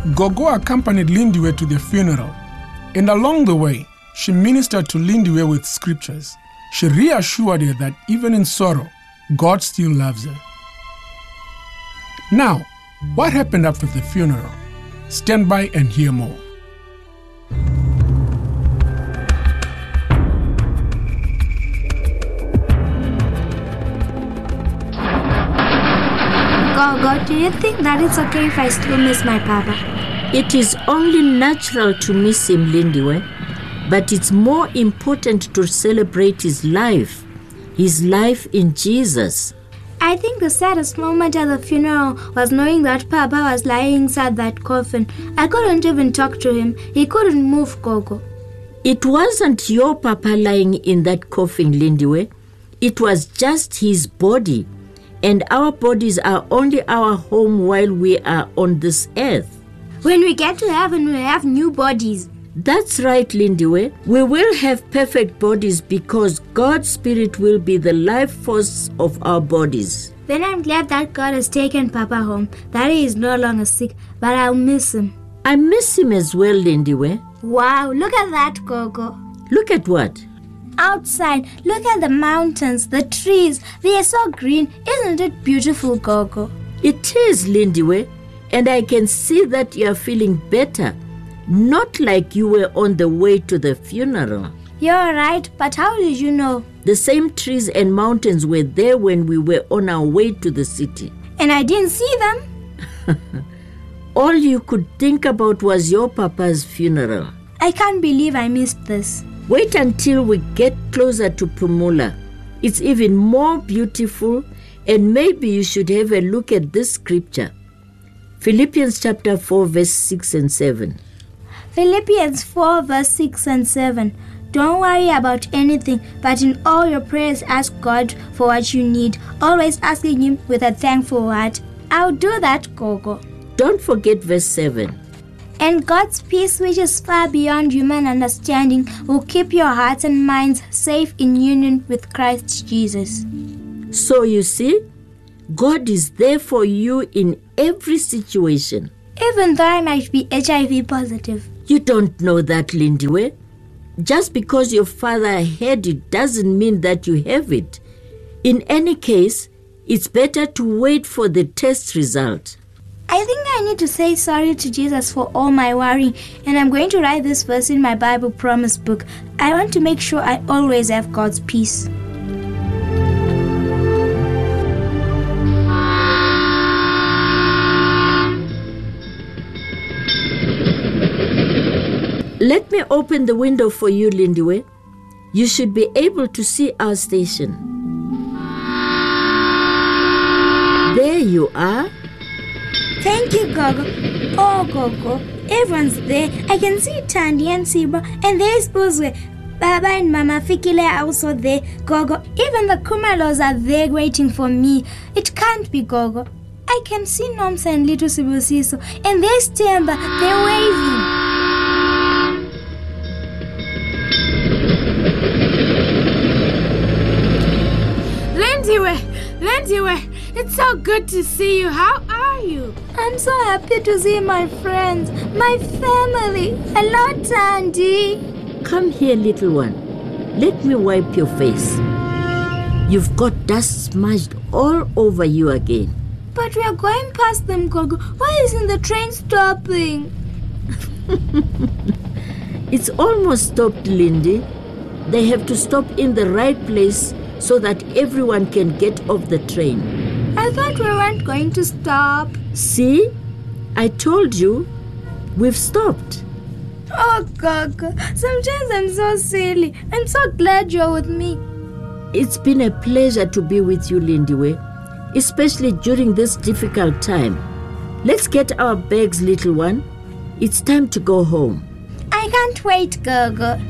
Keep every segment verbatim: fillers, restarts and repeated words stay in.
Gogo accompanied Lindiwe to the funeral, and along the way, she ministered to Lindiwe with scriptures. She reassured her that even in sorrow, God still loves her. Now, what happened after the funeral? Stand by and hear more. Gogo, do you think that it's okay if I still miss my papa? It is only natural to miss him, Lindiwe, but it's more important to celebrate his life, his life in Jesus. I think the saddest moment at the funeral was knowing that Papa was lying inside that coffin. I couldn't even talk to him. He couldn't move, Gogo. It wasn't your Papa lying in that coffin, Lindiwe. It was just his body. And our bodies are only our home while we are on this earth. When we get to heaven, we'll have new bodies. That's right, Lindiwe. We will have perfect bodies because God's Spirit will be the life force of our bodies. Then I'm glad that God has taken Papa home, that he is no longer sick, but I'll miss him. I miss him as well, Lindiwe. Wow, look at that, Gogo. Look at what? Outside, look at the mountains, the trees. They are so green. Isn't it beautiful, Gogo? It is, Lindiwe, and I can see that you are feeling better. Not like you were on the way to the funeral. You're right, but how did you know? The same trees and mountains were there when we were on our way to the city. And I didn't see them? All you could think about was your papa's funeral. I can't believe I missed this. Wait until we get closer to Phumula. It's even more beautiful, and maybe you should have a look at this scripture. Philippians chapter four, verse six and seven. Philippians four, verse six and seven. Don't worry about anything, but in all your prayers ask God for what you need, always asking Him with a thankful heart. I'll do that, Gogo. Don't forget verse seven. And God's peace, which is far beyond human understanding, will keep your hearts and minds safe in union with Christ Jesus. So you see, God is there for you in every situation. Even though I might be H I V positive. You don't know that, Lindiwe. Just because your father had it doesn't mean that you have it. In any case, it's better to wait for the test result. I think I need to say sorry to Jesus for all my worrying, and I'm going to write this verse in my Bible promise book. I want to make sure I always have God's peace. Let me open the window for you, Lindiwe. You should be able to see our station. There you are. Thank you, Gogo. Oh, Gogo, everyone's there. I can see Tandy and Sibra, and there's Buzwe. Baba and Mama Fikile are also there. Gogo, even the Kumalos are there waiting for me. It can't be, Gogo. I can see Nomsa and Little Sibusiso, and there's Temba. They're waving. Lindiwe, Lindiwe, it's so good to see you. How are you? I'm so happy to see my friends, my family. Hello, Tandy. Come here, little one. Let me wipe your face. You've got dust smudged all over you again. But we are going past them, Gogo. Why isn't the train stopping? It's almost stopped, Lindy. They have to stop in the right place so that everyone can get off the train. I thought we weren't going to stop. See? I told you. We've stopped. Oh, Gogo. Sometimes I'm so silly. I'm so glad you're with me. It's been a pleasure to be with you, Lindiwe, especially during this difficult time. Let's get our bags, little one. It's time to go home. I can't wait, Gogo.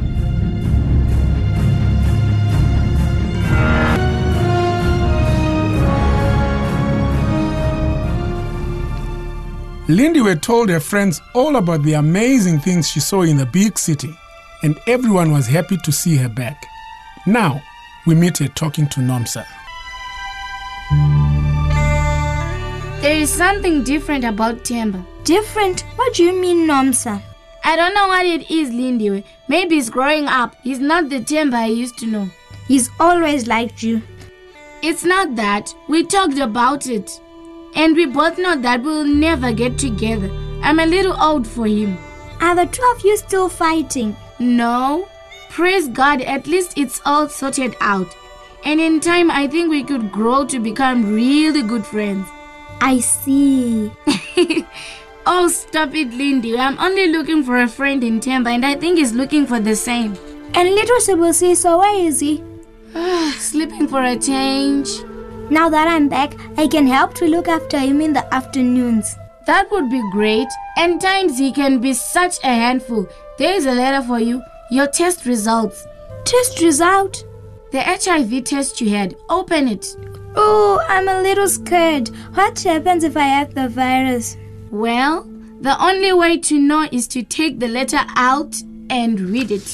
Lindiwe told her friends all about the amazing things she saw in the big city, and everyone was happy to see her back. Now, we meet her talking to Nomsa. There is something different about Temba. Different? What do you mean, Nomsa? I don't know what it is, Lindiwe. Maybe he's growing up. He's not the Temba I used to know. He's always liked you. It's not that. We talked about it. And we both know that we'll never get together. I'm a little old for him. Are the two of you still fighting? No. Praise God, at least it's all sorted out. And in time, I think we could grow to become really good friends. I see. Oh, stop it, Lindy. I'm only looking for a friend in Temba, and I think he's looking for the same. And little Sibusiso, where is he? Sleeping for a change. Now that I'm back, I can help to look after him in the afternoons. That would be great. And times he can be such a handful. There is a letter for you. Your test results. Test result? The H I V test you had. Open it. Oh, I'm a little scared. What happens if I have the virus? Well, the only way to know is to take the letter out and read it.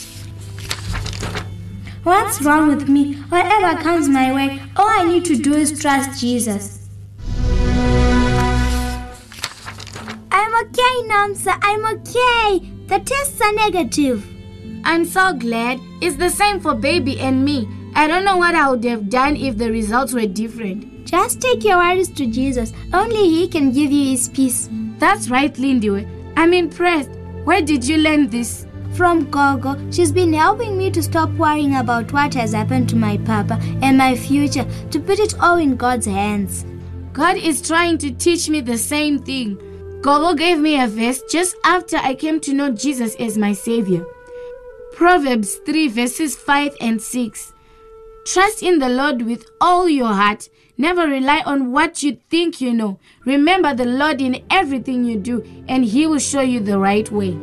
What's wrong with me? Whatever comes my way, all I need to do is trust Jesus. I'm okay, Nomsa. I'm okay. The tests are negative. I'm so glad. It's the same for baby and me. I don't know what I would have done if the results were different. Just take your worries to Jesus. Only He can give you His peace. That's right, Lindiwe. I'm impressed. Where did you learn this? From Gogo. She's been helping me to stop worrying about what has happened to my papa and my future, to put it all in God's hands. God is trying to teach me the same thing. Gogo gave me a verse just after I came to know Jesus as my Savior. Proverbs three verses five and six. Trust in the Lord with all your heart. Never rely on what you think you know. Remember the Lord in everything you do, and He will show you the right way.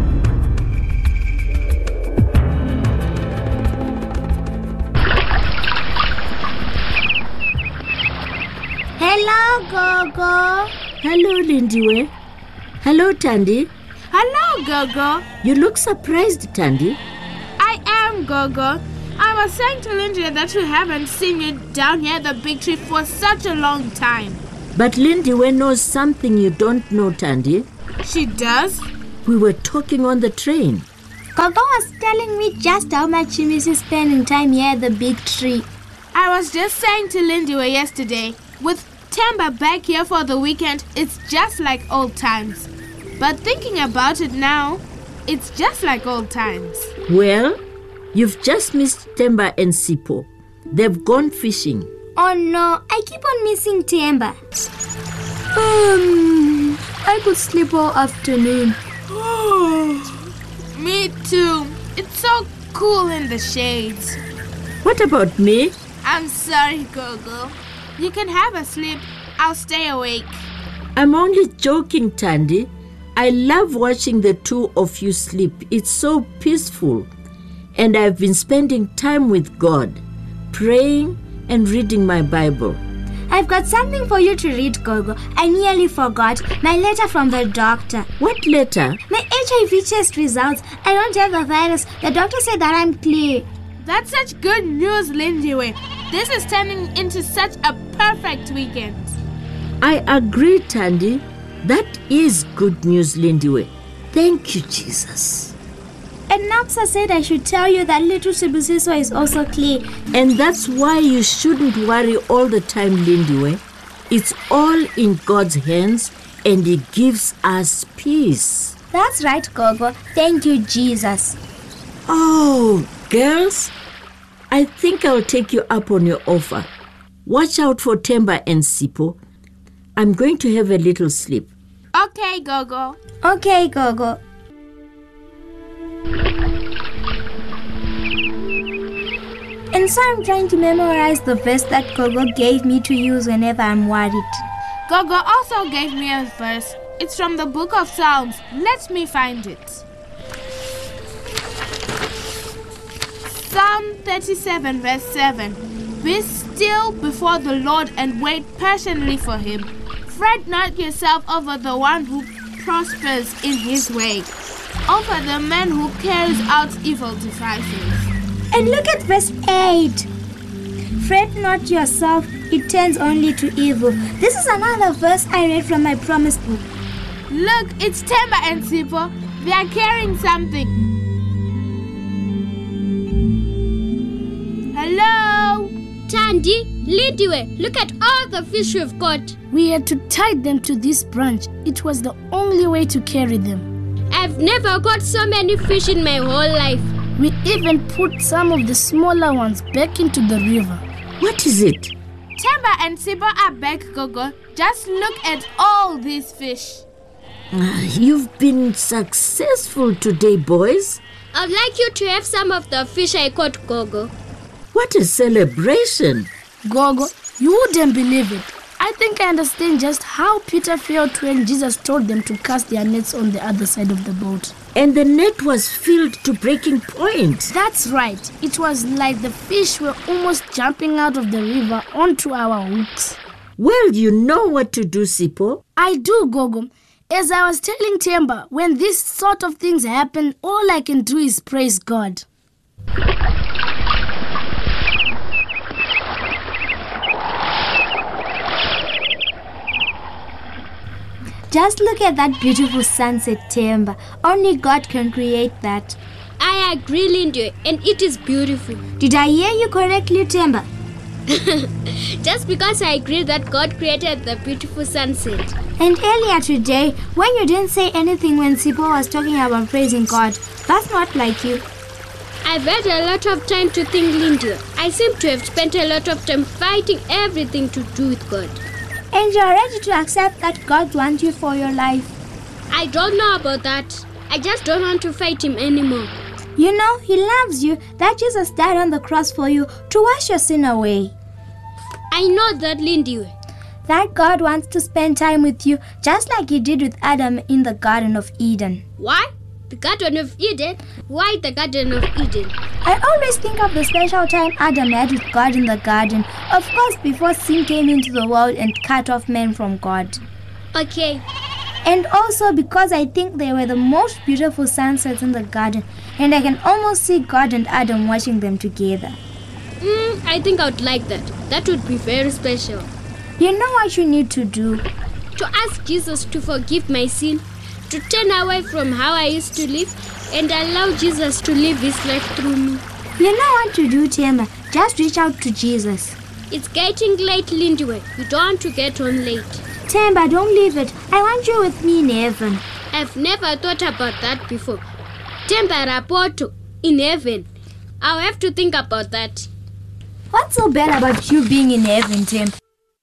Hello, Gogo. Hello, Lindiwe. Hello, Tandy. Hello, Gogo. You look surprised, Tandy. I am, Gogo. I was saying to Lindiwe that we haven't seen you down here at the big tree for such a long time. But Lindiwe knows something you don't know, Tandy. She does? We were talking on the train. Gogo was telling me just how much she misses spending time here at the big tree. I was just saying to Lindiwe yesterday, with Temba back here for the weekend, it's just like old times. But thinking about it now, it's just like old times. Well, you've just missed Temba and Sipo. They've gone fishing. Oh no, I keep on missing Temba. Um, I could sleep all afternoon. Me too. It's so cool in the shades. What about me? I'm sorry, Gogo. You can have a sleep. I'll stay awake. I'm only joking, Tandy. I love watching the two of you sleep. It's so peaceful. And I've been spending time with God, praying and reading my Bible. I've got something for you to read, Gogo. I nearly forgot. My letter from the doctor. What letter? My H I V test results. I don't have the virus. The doctor said that I'm clear. That's such good news, Lindiwe. This is turning into such a perfect weekend. I agree, Tandy. That is good news, Lindiwe. Thank you, Jesus. And Nomsa said I should tell you that little Sibusiso is also clear. And that's why you shouldn't worry all the time, Lindiwe. It's all in God's hands, and He gives us peace. That's right, Gogo. Thank you, Jesus. Oh, girls, I think I'll take you up on your offer. Watch out for Temba and Sipo. I'm going to have a little sleep. Okay, Gogo. Okay, Gogo. And so I'm trying to memorize the verse that Gogo gave me to use whenever I'm worried. Gogo also gave me a verse. It's from the book of Psalms. Let me find it. Psalm thirty-seven verse seven. Be still before the Lord and wait patiently for Him. Fret not yourself over the one who prospers in his way, over the man who carries out evil devices. And look at verse eight. Fret not yourself it turns only to evil. This is another verse I read from my promise book. Look, it's Temba and Sipho. They are carrying something. Hello? Tandy, Lindiwe, look at all the fish we've caught. We had to tie them to this branch. It was the only way to carry them. I've never caught so many fish in my whole life. We even put some of the smaller ones back into the river. What is it? Temba and Sipho are back, Gogo. Just look at all these fish. Ah, you've been successful today, boys. I'd like you to have some of the fish I caught, Gogo. What a celebration. Gogo, you wouldn't believe it. I think I understand just how Peter felt when Jesus told them to cast their nets on the other side of the boat. And the net was filled to breaking point. That's right. It was like the fish were almost jumping out of the river onto our hooks. Well, you know what to do, Sipho. I do, Gogo. As I was telling Temba, when this sort of things happen, all I can do is praise God. Just look at that beautiful sunset, Temba. Only God can create that. I agree, Lindiwe, and it is beautiful. Did I hear you correctly, Temba? Just because I agree that God created the beautiful sunset. And earlier today, when you didn't say anything when Sipho was talking about praising God, that's not like you. I've had a lot of time to think, Lindiwe. I seem to have spent a lot of time fighting everything to do with God. And you're ready to accept that God wants you for your life. I don't know about that. I just don't want to fight him anymore. You know, he loves you, that Jesus died on the cross for you to wash your sin away. I know that, Lindiwe. That God wants to spend time with you just like he did with Adam in the Garden of Eden. Why? The Garden of Eden? Why the Garden of Eden? I always think of the special time Adam had with God in the garden. Of course, before sin came into the world and cut off men from God. Okay. And also because I think they were the most beautiful sunsets in the garden, and I can almost see God and Adam watching them together. Mm, I think I would like that. That would be very special. You know what you need to do? To ask Jesus to forgive my sin, to turn away from how I used to live, and allow Jesus to live his life through me. You know what to do, Temba. Just reach out to Jesus. It's getting late, Lindiwe. You don't want to get home late. Temba, don't leave it. I want you with me in heaven. I've never thought about that before. Temba Rapoto, in heaven. I'll have to think about that. What's so bad about you being in heaven, Temba?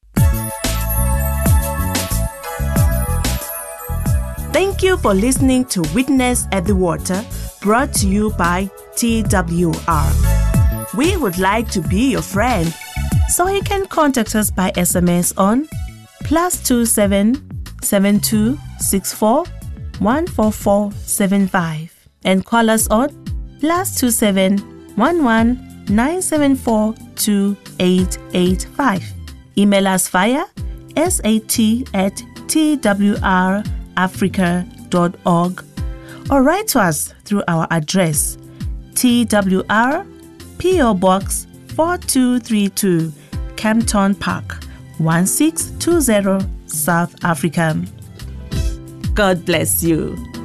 Thank you for listening to Witness at the Water, brought to you by T W R. We would like to be your friend, so you can contact us by S M S on plus two seven seven two six four one four four seven five and call us on plus two seven one one nine seven four two eight eight five. Email us via sat at twr africa dot org or write to us through our address T W R P O Box four two three two, Campton Park, one six two zero, South Africa. God bless you.